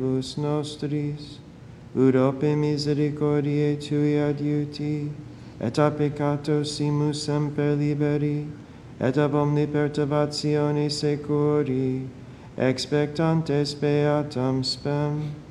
nostris, ut ope misericordiae Tui adiuti, et a peccatos simus semper liberi, et ab omni perturbatione securi, expectantes beatam spem.